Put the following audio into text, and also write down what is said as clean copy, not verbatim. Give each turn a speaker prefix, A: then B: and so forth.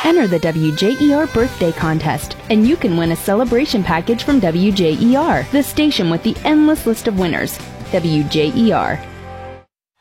A: Enter the WJER birthday contest, and you can win a celebration package from WJER, the station with the endless list of winners. WJER,